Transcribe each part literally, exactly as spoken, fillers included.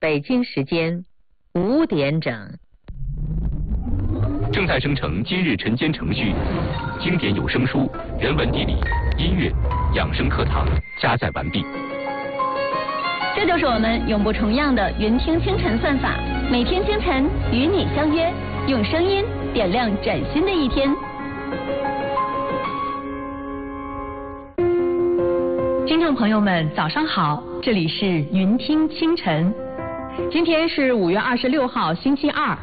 北京时间五点整。 正在生成今日晨间程序，经典有声书、人文地理、音乐、养生课堂加载完毕。 这就是我们永不重样的云听清晨算法，每天清晨与你相约，用声音点亮崭新的一天。 听众朋友们，早上好，这里是云听清晨。今天是五月二十六号，星期二。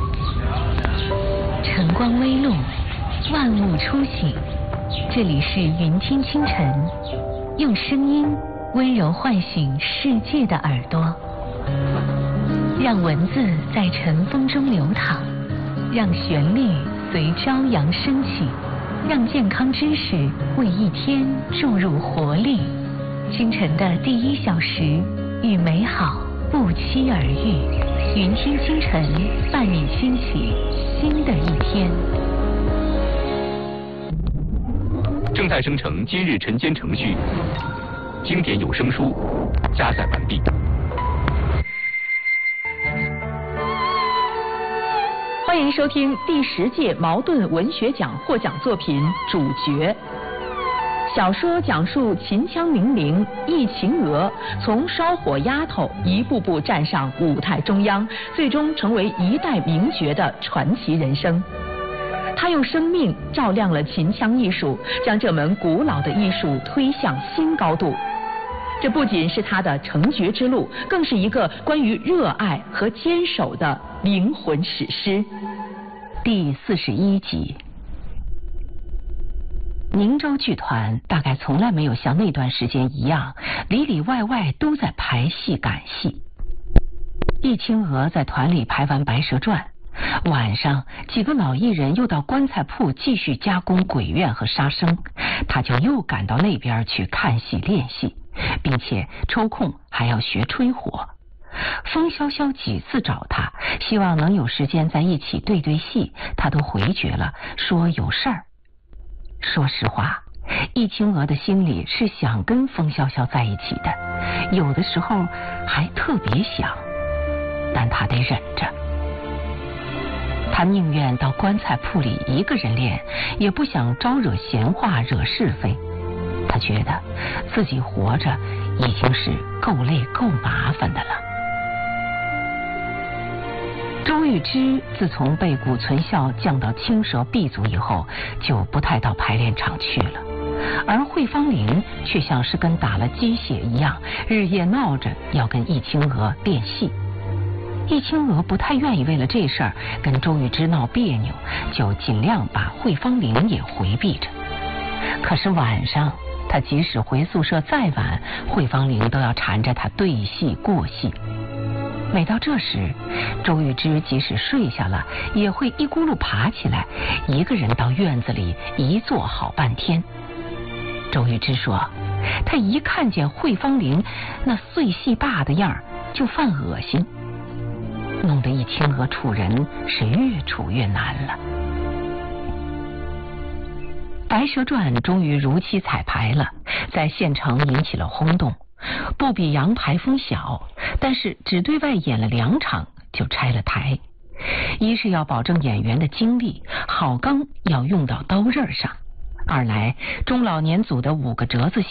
晨光微露，万物初醒。这里是云听清晨，用声音温柔唤醒世界的耳朵，让文字在晨风中流淌，让旋律随朝阳升起，让健康知识为一天注入活力。清晨的第一小时，与美好不期而遇。云听清晨，伴你兴起新的一天。 正在生成今日晨间程序，经典有声书加载完毕。 欢迎收听第十届茅盾文学奖获奖作品《主角》。小说讲述秦腔名伶易秦娥从烧火丫头一步步站上舞台中央，最终成为一代名角的传奇人生。她用生命照亮了秦腔艺术，将这门古老的艺术推向新高度。这不仅是她的成角之路，更是一个关于热爱和坚守的灵魂史诗。 第四十一集。宁州剧团大概从来没有像那段时间一样，里里外外都在排戏赶戏。易清娥在团里排完《白蛇传》，晚上几个老艺人又到棺材铺继续加工鬼怨和杀生，他就又赶到那边去看戏练戏，并且抽空还要学吹火。风萧萧几次找他，希望能有时间在一起对对戏，他都回绝了，说有事儿。说实话，易清娥的心里是想跟风萧萧在一起的，有的时候还特别想，但他得忍着。他宁愿到棺材铺里一个人练，也不想招惹闲话惹是非。他觉得自己活着已经是够累够麻烦的了。周玉芝自从被古存孝降到青蛇 B 组以后，就不太到排练场去了，而惠芳玲却像是跟打了鸡血一样，日夜闹着要跟易清娥练戏。易清娥不太愿意为了这事儿跟周玉芝闹别扭，就尽量把惠芳玲也回避着。可是晚上他即使回宿舍再晚，惠芳玲都要缠着他对戏过戏。每到这时，周玉芝即使睡下了，也会一咕噜爬起来，一个人到院子里一坐好半天。周玉芝说，他一看见惠芳玲那碎戏罢的样儿，就犯恶心，弄得易清娥处人是越处越难了。《白蛇传》终于如期彩排了，在县城引起了轰动。不比杨排风小，但是只对外演了两场就拆了台。一是要保证演员的精力，好钢要用到刀刃上；二来中老年组的五个折子